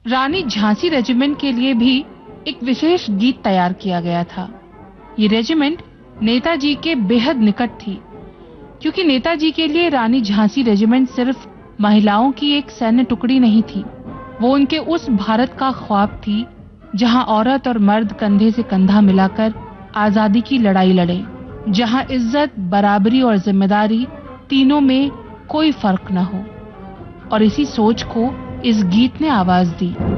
रानी Jhansi regiment के लिए भी एक विशेष गीत तैयार किया गया था। ये रेजिमेंट नेताजी के बेहद निकट थी, क्योंकि नेताजी के लिए रानी झांसी रेजिमेंट सिर्फ महिलाओं की एक सैन्य टुकड़ी नहीं थी, वो उनके उस भारत का ख्वाब थी जहां औरत और मर्द कंधे से कंधा मिलाकर आजादी की लड़ाई लड़े, जहां इज्जत, बराबरी और जिम्मेदारी तीनों में कोई फर्क न हो। और इसी सोच को इस गीत ने आवाज दी।